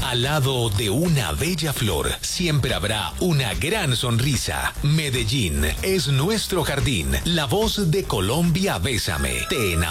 Al lado de una bella flor, siempre habrá una gran sonrisa. Medellín es nuestro jardín. La voz de Colombia, bésame. Te enamorará.